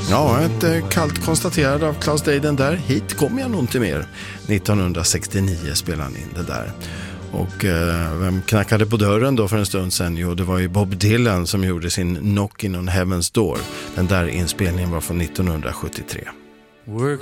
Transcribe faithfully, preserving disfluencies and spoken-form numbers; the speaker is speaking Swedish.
Ja, ett eh, kallt konstaterande av Klaus Deiden där. Hit kommer jag nog inte mer. nittonhundrasextionio spelade han in det där. Och eh, vem knackade på dörren då för en stund sedan? Jo, det var ju Bob Dylan som gjorde sin Knockin' on Heaven's Door. Den där inspelningen var från nittonhundrasjuttiotre. Work